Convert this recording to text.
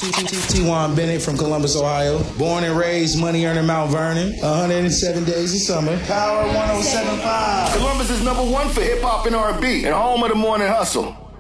T-Juan Bennett from Columbus, Ohio. Born and raised, money earning Mount Vernon. 107 days of summer. Power 107.5. Columbus is #1 for hip hop and R&B, and home of the morning hustle.